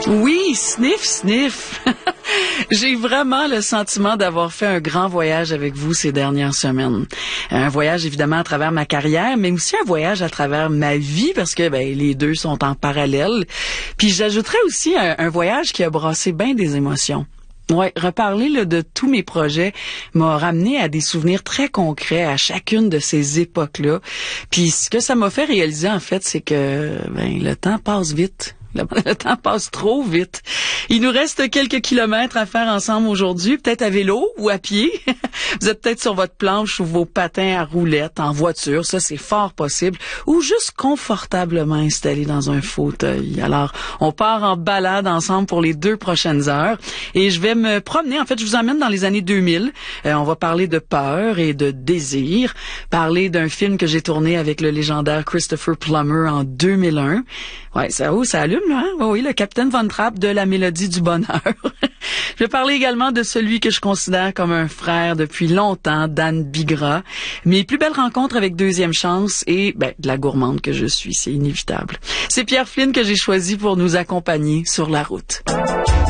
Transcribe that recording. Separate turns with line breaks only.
Oui, sniff, sniff. J'ai vraiment le sentiment d'avoir fait un grand voyage avec vous ces dernières semaines. Un voyage évidemment à travers ma carrière, mais aussi un voyage à travers ma vie parce que les deux sont en parallèle. Puis j'ajouterais aussi un voyage qui a brassé bien des émotions. Ouais, reparler de tous mes projets m'a ramené à des souvenirs très concrets à chacune de ces époques-là. Puis ce que ça m'a fait réaliser en fait, c'est que le temps passe vite. Le temps passe trop vite. Il nous reste quelques kilomètres à faire ensemble aujourd'hui, peut-être à vélo ou à pied. Vous êtes peut-être sur votre planche ou vos patins à roulettes, en voiture, ça c'est fort possible, ou juste confortablement installé dans un fauteuil. Alors, on part en balade ensemble pour les 2 prochaines heures et je vais me promener. En fait, je vous emmène dans les années 2000. On va parler de peur et de désir, parler d'un film que j'ai tourné avec le légendaire Christopher Plummer en 2001. Ouais, ça allume, là, hein? Oui, le Capitaine Von Trapp de La Mélodie du Bonheur. Je vais parler également de celui que je considère comme un frère depuis longtemps, Dan Bigra. Mes plus belles rencontres avec Deuxième Chance et, de la gourmande que je suis, c'est inévitable. C'est Pierre Flynn que j'ai choisi pour nous accompagner sur la route.